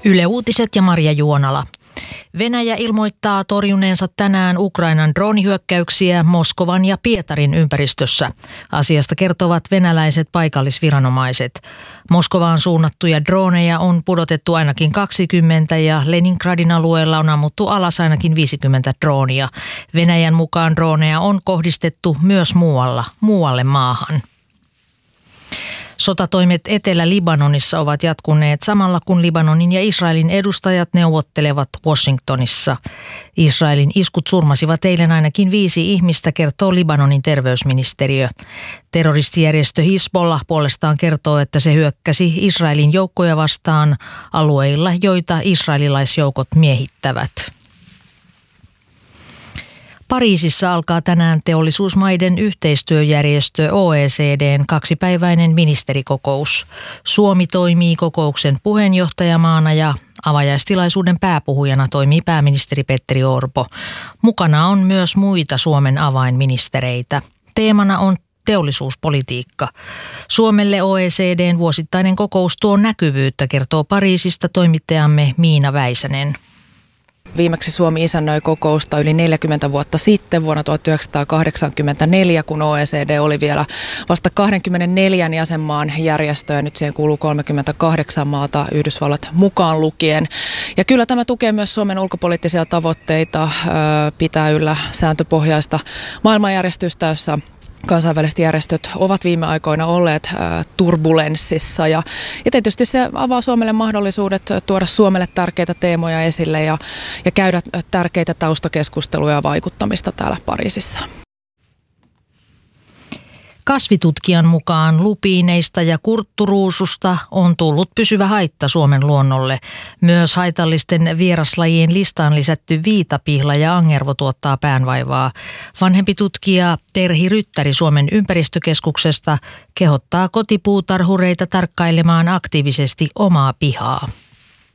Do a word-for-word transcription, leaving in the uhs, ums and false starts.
Yle Uutiset ja Marja Juonala. Venäjä ilmoittaa torjuneensa tänään Ukrainan droonihyökkäyksiä Moskovan ja Pietarin ympäristössä. Asiasta kertovat venäläiset paikallisviranomaiset. Moskovaan suunnattuja drooneja on pudotettu ainakin kaksikymmentä ja Leningradin alueella on ammuttu alas ainakin viisikymmentä droonia. Venäjän mukaan drooneja on kohdistettu myös muualla, muualle maahan. Sotatoimet Etelä-Libanonissa ovat jatkuneet samalla kun Libanonin ja Israelin edustajat neuvottelevat Washingtonissa. Israelin iskut surmasivat eilen ainakin viisi ihmistä, kertoo Libanonin terveysministeriö. Terroristijärjestö Hizbollah puolestaan kertoo, että se hyökkäsi Israelin joukkoja vastaan alueilla, joita israelilaisjoukot miehittävät. Pariisissa alkaa tänään teollisuusmaiden yhteistyöjärjestö O E C D:n kaksipäiväinen ministerikokous. Suomi toimii kokouksen puheenjohtajamaana ja avajaistilaisuuden pääpuhujana toimii pääministeri Petteri Orpo. Mukana on myös muita Suomen avainministereitä. Teemana on teollisuuspolitiikka. Suomelle O E C D:n vuosittainen kokous tuo näkyvyyttä, kertoo Pariisista toimittajamme Miina Väisänen. Viimeksi Suomi isännöi kokousta yli neljäkymmentä vuotta sitten vuonna tuhatyhdeksänsataakahdeksankymmentäneljä, kun O E C D oli vielä vasta kaksikymmentäneljä jäsenmaan järjestö ja nyt siihen kuuluu kolmekymmentäkahdeksan maata, Yhdysvallat mukaan lukien. Ja kyllä tämä tukee myös Suomen ulkopoliittisia tavoitteita pitää yllä sääntöpohjaista maailmanjärjestystä, jossa kansainväliset järjestöt ovat viime aikoina olleet ä, turbulenssissa ja, ja tietysti se avaa Suomelle mahdollisuudet tuoda Suomelle tärkeitä teemoja esille ja, ja käydä tärkeitä taustakeskusteluja ja vaikuttamista täällä Pariisissa. Kasvitutkijan mukaan lupiineista ja kurtturuususta on tullut pysyvä haitta Suomen luonnolle. Myös haitallisten vieraslajien listaan lisätty viitapihla ja angervo tuottaa päänvaivaa. Vanhempi tutkija Terhi Ryttäri Suomen ympäristökeskuksesta kehottaa kotipuutarhureita tarkkailemaan aktiivisesti omaa pihaa.